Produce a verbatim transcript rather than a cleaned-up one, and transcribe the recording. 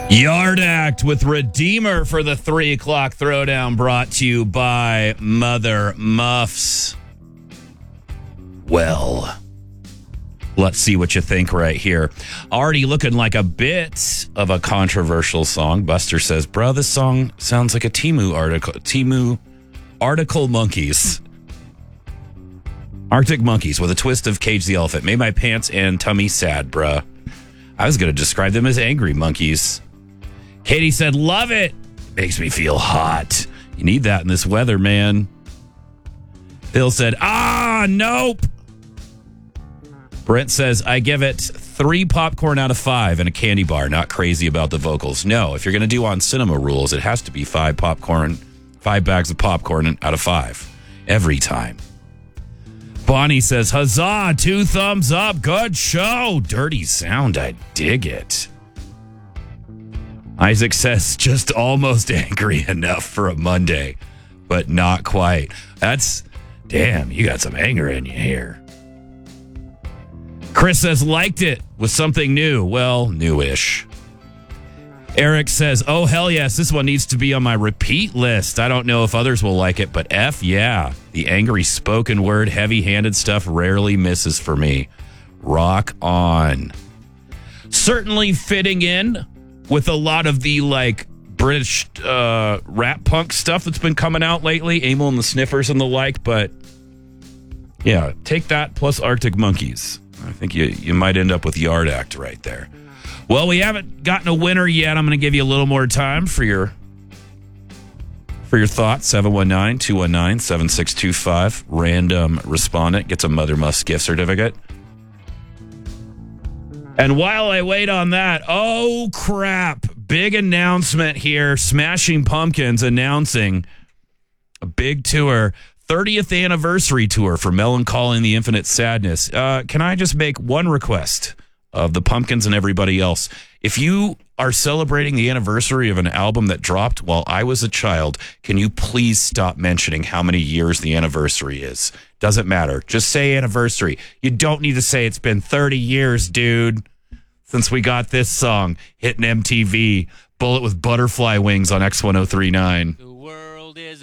Yard Act with Redeemer for the three o'clock throwdown, brought to you by Mother Muffs. Well, let's see what you think right here. Already looking like a bit of a controversial song. Buster says, bro, this song sounds like a Temu article. Temu Article Monkeys. Arctic Monkeys with a twist of Cage the Elephant. Made my pants and tummy sad, bruh. I was going to describe them as angry monkeys. Katie said, love it. Makes me feel hot. You need that in this weather, man. Phil said, ah, nope. Brent says, I give it three popcorn out of five and a candy bar. Not crazy about the vocals. No, if you're going to do on cinema rules, it has to be five popcorn, five bags of popcorn out of five. Every time. Bonnie says, huzzah, two thumbs up. Good show. Dirty sound. I dig it. Isaac says, just almost angry enough for a Monday, but not quite. That's, damn, you got some anger in you here. Chris says, liked it with something new. Well, newish. Eric says, oh, hell yes, this one needs to be on my repeat list. I don't know if others will like it, but F yeah. The angry spoken word, heavy-handed stuff rarely misses for me. Rock on. Certainly fitting in with a lot of the, like, British uh, rap punk stuff that's been coming out lately, Amyl and the Sniffers and the like, but yeah, take that plus Arctic Monkeys. I think you, you might end up with Yard Act right there. Well, we haven't gotten a winner yet. I'm going to give you a little more time for your for your thoughts. seven one nine, two one nine, seven six two five. Random respondent gets a Mother Muffs gift certificate. And while I wait on that, oh, crap. Big announcement here. Smashing Pumpkins announcing a big tour. thirtieth anniversary tour for Melancholy and the Infinite Sadness. Uh, can I just make one request of the Pumpkins and everybody else? If you are celebrating the anniversary of an album that dropped while I was a child, can you please stop mentioning how many years the anniversary is? Doesn't matter. Just say anniversary. You don't need to say it's been thirty years, dude, since we got this song hitting M T V. Bullet with Butterfly Wings on X ten thirty-nine.